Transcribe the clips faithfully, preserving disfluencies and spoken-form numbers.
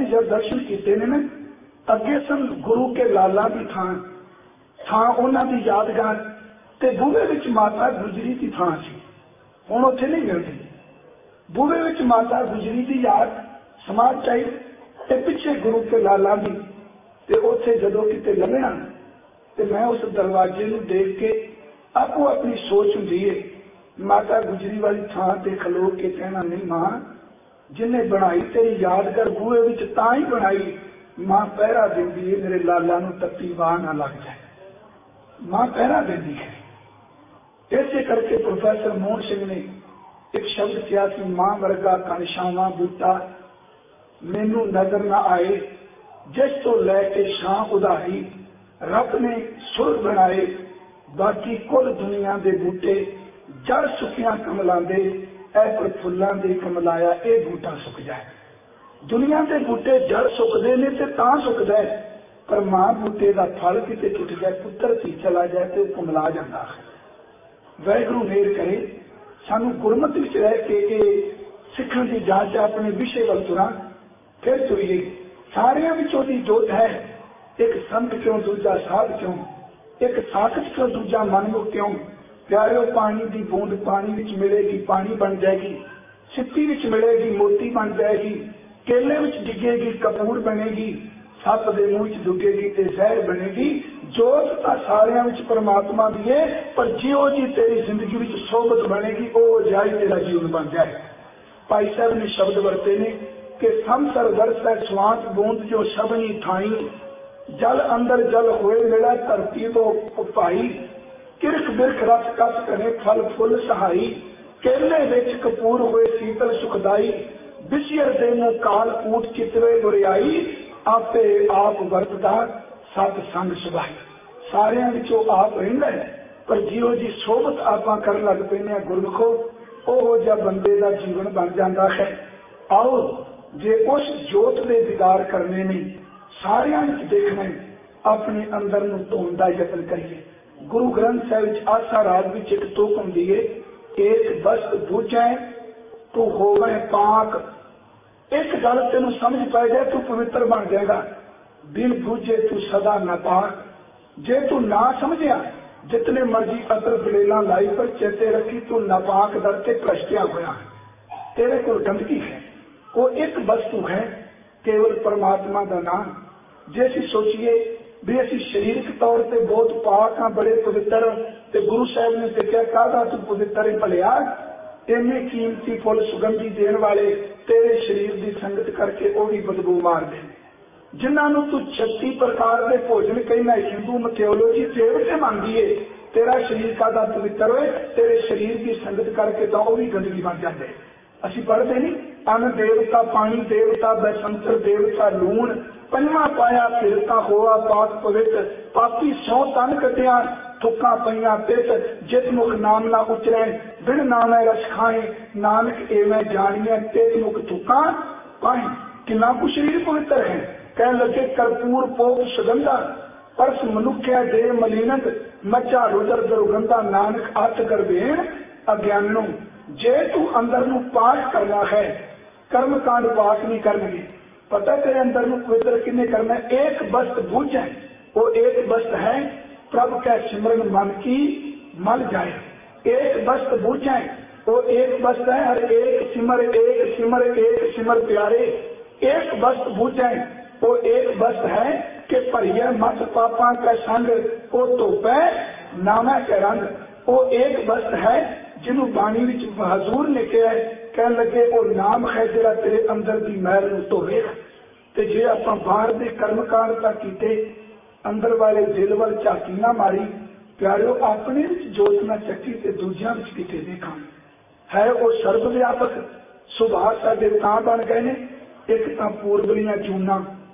जब दर्शन किए ने ना अगे सन गुरु के लाला की थां थां उन्हां दी यादगार ते बूहे विच माता गुजरी की थां सी। हुण उत्थे नहीं मिलदी। बूहे विच माता गुजरी की याद समाज चाही ते पिछे गुरु के लाला दी ते उत्थे जदों किते लंघना ते मैं उस दरवाजे नूं देख के आपो अपनी सोच हुंदी है माता गुजरी वाली थां ते खलो के कहना नहीं मां जिन्हें बनाई तेरी यादगार बूहे विच तां ही बनाई मां पहरा देंदी है मेरे लाला नूं तत्ती वाह ना लग जाए। मां पहरा देंदी है। ऐसे करके प्रोफेसर मोहन सिंह ने एक शब्द किया कि मां वर्गा घनश्यामा बूटा मैनू नजर ना आए जिस तो लैके शां उधारी रब ने सुर बनाए बाकी कुल दुनिया दे बूटे जड़ सुखियां कमलां दे ऐ पर फुल्लां दे कमलाया ए बूटा सुक जाए। दुनिया के बूटे जड़ सुकते ने ते तां सुकदा है पर मां बूटे का फल किते टुट जाए पुत्र धी चला जाए तो कुमला जाता है। वाहिगुरू मेहर करे सानू गुरमत विच रह के सीखण की जांच अपने विषय वल तुरां फिर तुरीए। सारियां विचों दी जोत है एक संत क्यों दूजा साध क्यों एक साखत क्यों दूजा मनमुख क्यों। प्यारियों पानी की बूंद पानी विच मिलेगी पानी बन जाएगी सिप्पी विच मिलेगी मोती बन जाएगी केले विच डिगेगी कपूर बनेगी सप दे मूँह च दुगेगी ते जहर बनेगी। जोत तां सारियां विच परमात्मा दी है पर जियो जी तेरी जिंदगी विच सोबत बनेगी ओ जाई तेरा जीवन बन जाए। भाई साहब ने शब्द वरते ने कि समसर वरसै स्वांत बूंद जो शबनी थाई जल अंदर जल होए मिला धरती तो भाई किरख बिरख रस कस करे फल फुल सहाई केले विच कपूर होए शीतल सुखदाई विषयर दे मुँह काल कूट चितवे बुरियाई आपे आप वरतदा सत संग सुभाई। सारियां विचों आप रहिंदा है पर जियो जी सोबत आपां कर लग पैने गुरमुखो ओहो जिहा बंदे दा जीवन बन जांदा है। आओ जे उस जोत दे दीदार करने ने सारियां विच देखना अपने अंदर नूं धोण दा यतन करिए। गुरु ग्रंथ साहिब विच आसा राग विच एक तुक हुंदी है एक बस्त बूझै तू होवे पाक। एक गल तेन समझ पै जाए तू पवित्र बन जाएगा बिन बूझे तू सदा नापाक। जे तू ना समझिया जितने मर्जी अतर दलेला लाई पर चेते रखी तू नापाक दर के भ्रष्टिया होया तेरे को गंदगी है। वो एक वस्तु है केवल परमात्मा का नाम। जे असीं सोचीए भी असीं शरीरक तौर पर बहुत पाक हाँ बड़े पवित्र ते गुरु साहब ने देखा कहदा तू पवित्र भलिया इन्ने कीमती फुल सुगंधी देने वाले तेरे शरीर की संगत करके वो भी बदबू मार दे। जिन्होंने तू छत्ती प्रकार के भोजन कहना हिंदू मैथोलॉजी फेवरट मानती है तेरा शरीर का पवित्र होए तेरे शरीर की संगत करके तो वह भी गंदगी बन जाते। असी पढ़ते नहीं अन्न देवता पानी देवता बसंतर देवता लूण पंजवा पाया फिरता होआ पाक पवित्र पापी सौ तन कटिया थुक्का पईया पित जित मुख नाम ना उचरै बिन नाम रस खाए नानक एवं जानिए तेज मुख थुक्का पाए। कितना कुछ शरीर पवित्र है कह लगे कर्पूर पोप सुगंधा परस मनुख्या दे मलिनत मचा रुदर दुर्गंधा नानक अत गर्भेण अज्ञानो। जे तू अंदर नू पाठ करना है कर्म कांड पाठ नहीं करने पता तेरे अंदर नू पवित्र किन्ने करना है। एक वस्त बुझ है वो एक वस्त है प्रभु का सिमरन मन की मल जाए। एक वस्त बुझ है वो एक वस्त है हर एक सिमर एक सिमर एक सिमर प्यारे। एक वस्त बुझ है वो एक वस्त है कि भरिया मत पापा का संग वो धोपै नामा के रंग। वो एक वस्त है जिन्हों बाणी विच हजूर ने कहा कह लगे वो नाम है जिहड़ा तेरे अंदर की मैल नूं धोवे। ते जे आपां बाहर दे कर्म कांड तां कीते अंदर वाले दिल वल झाकी ना मारी प्यारिओ अपने विच जोत ना चक्की ते दूजियां विच किते देखां है वो सर्व व्यापक सुभाव साडे तां बन गए ने। एक तां पूर्वलियां चूना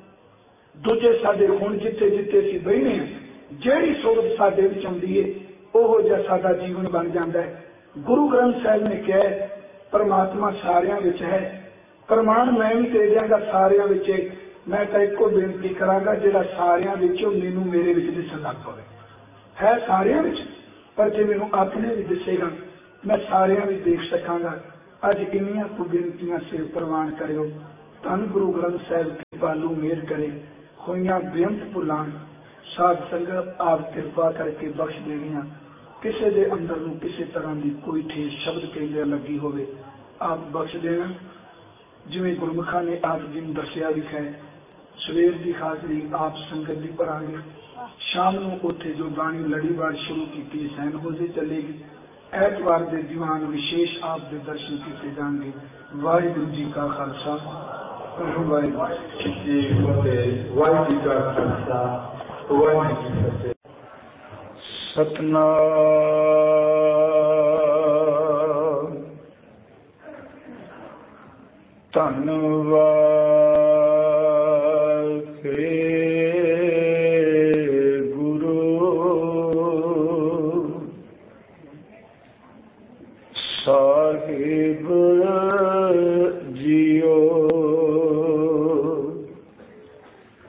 दूजे साडे हुण जिथे जिथे असीं बहिने जिहड़ी सोच साडे विच आउंदी है ओहो जिहा साडा जीवन बन जांदा है। गुरु ग्रंथ साहिब ने कहा परमात्मा सारियां विच है प्रमाण मैं भी दे देंगा सारियां विच मैं तो एको बेनती करांगा जिहड़ा सारियां विचों मैनूं मेरे विच दिसण लग पवे है सारियां विच पर जे मैनूं अपने विच दिसेगा मैं सारियां विच देख सकांगा। अज इन्नियां कुछ बेनतियां सिर प्रवान करियो धन गुरु ग्रंथ साहिब। पालू मेहर करे होइयां बेअंत भुलां साध संगत आप किरपा करके बख्श देनियां किसी दे अंदर नूं किसी तरह की कोई ठेस शब्द कहंदे लगी होवे आप बख्श देना जिवें गुरमुखा ने आप जी नूं दस्सिया लिखा है सवेर की हाजरी आप संगत की भरांगे शाम नूं उत्थे जो बाणी लड़ीवार शुरू की सैन होजे चलेगी ऐतवार के दीवान विशेष आप दे दर्शन किए जाएंगे वाहिगुरू जी का खालसा वाहिगुरू जी वाहिगुरू जी का खालसा वाहिगुरू जी की फतेह। सतनाम धन्नवाद।